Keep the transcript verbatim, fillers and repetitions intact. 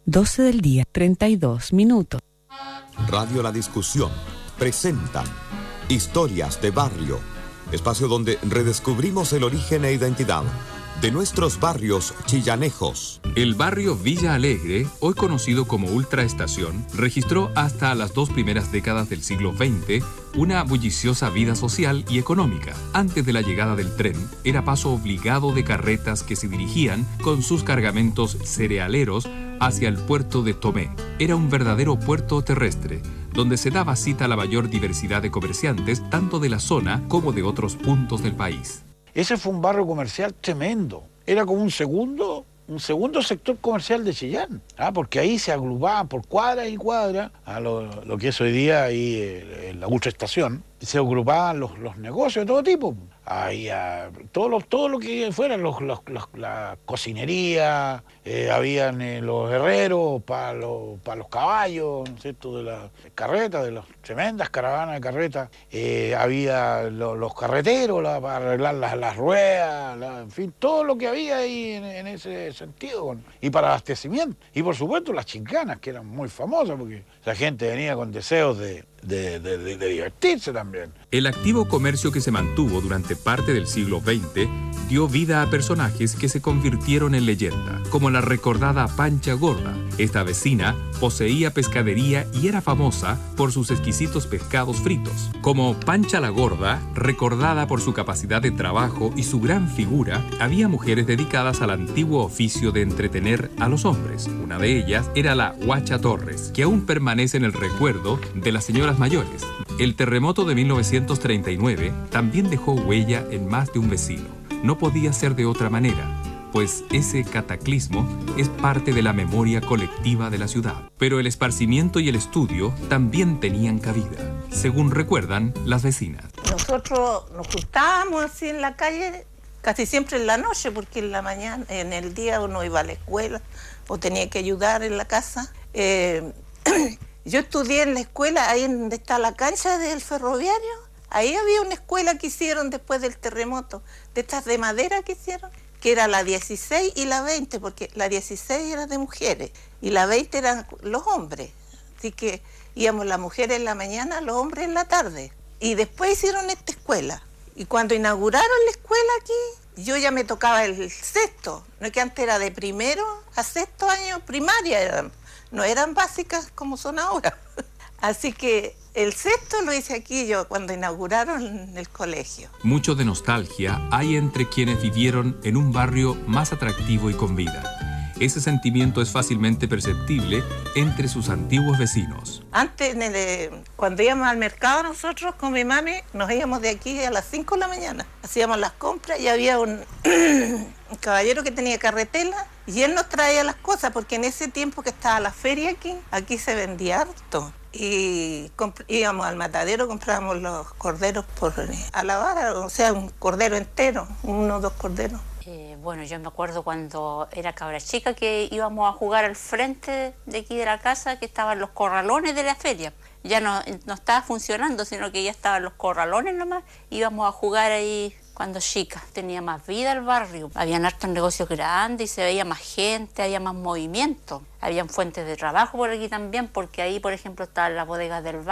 doce del día, treinta y dos minutos. Radio La Discusión presenta Historias de Barrio, espacio donde redescubrimos el origen e identidad de nuestros barrios chillanejos. El barrio Villa Alegre, hoy conocido como Ultraestación, registró hasta las dos primeras décadas del siglo veinte una bulliciosa vida social y económica. Antes de la llegada del tren, era paso obligado de carretas que se dirigían con sus cargamentos cerealeros hacia el puerto de Tomé. Era un verdadero puerto terrestre, donde se daba cita a la mayor diversidad de comerciantes, tanto de la zona como de otros puntos del país. Ese fue un barrio comercial tremendo. Era como un segundo, un segundo sector comercial de Chillán, ¿ah? Porque ahí se agrupaban por cuadras y cuadras, a lo, lo que es hoy día ahí eh, la Ultraestación, se agrupaban los, los negocios de todo tipo. Ahí, a, todo, lo, todo lo que fuera, los, los, los, la cocinería, eh, habían eh, los herreros para los, para los caballos, ¿no es cierto?, de las carretas, de las tremendas caravanas de carretas. Eh, había lo, los carreteros la, para arreglar las, las ruedas, la, en fin, todo lo que había ahí en, en ese sentido. Y para abastecimiento. Y por supuesto las chincanas, que eran muy famosas, porque la gente venía con deseos de... De, de, de, de divertirse también. El activo comercio que se mantuvo durante parte del siglo veinte dio vida a personajes que se convirtieron en leyenda, como la recordada Pancha Gorda. Esta vecina poseía pescadería y era famosa por sus exquisitos pescados fritos. Como Pancha la Gorda, recordada por su capacidad de trabajo y su gran figura, había mujeres dedicadas al antiguo oficio de entretener a los hombres. Una de ellas era la Huacha Torres, que aún permanece en el recuerdo de las señoras mayores. El terremoto de mil novecientos treinta y nueve también dejó huella en más de un vecino. No podía ser de otra manera, pues ese cataclismo es parte de la memoria colectiva de la ciudad. Pero el esparcimiento y el estudio también tenían cabida, según recuerdan las vecinas. Nosotros nos juntábamos así en la calle, casi siempre en la noche, porque en la mañana, en el día uno iba a la escuela o tenía que ayudar en la casa. Eh, Yo estudié en la escuela, ahí donde está la cancha del ferroviario. Ahí había una escuela que hicieron después del terremoto, de estas de madera que hicieron, que era la dieciséis y la veinte, porque la dieciséis era de mujeres y la veinte eran los hombres. Así que íbamos las mujeres en la mañana, los hombres en la tarde. Y después hicieron esta escuela. Y cuando inauguraron la escuela aquí, yo ya me tocaba el sexto. No es que antes era de primero a sexto año, primaria eran. No eran básicas como son ahora. Así que el sexto lo hice aquí yo cuando inauguraron el colegio. Mucho de nostalgia hay entre quienes vivieron en un barrio más atractivo y con vida. Ese sentimiento es fácilmente perceptible entre sus antiguos vecinos. Antes, en el, cuando íbamos al mercado nosotros con mi mami, nos íbamos de aquí a las cinco de la mañana. Hacíamos las compras y había un, un caballero que tenía carretela y él nos traía las cosas, porque en ese tiempo que estaba la feria aquí, aquí se vendía harto. Y íbamos al matadero, comprábamos los corderos por a la vara, o sea, un cordero entero, uno o dos corderos. Eh, bueno, yo me acuerdo cuando era cabra chica que íbamos a jugar al frente de aquí de la casa, que estaban los corralones de la feria. Ya no, no estaba funcionando, sino que ya estaban los corralones nomás. Íbamos a jugar ahí cuando chica. Tenía más vida el barrio. Habían hartos negocios grandes y se veía más gente, había más movimiento. Habían fuentes de trabajo por aquí también, porque ahí, por ejemplo, estaban las bodegas del bar.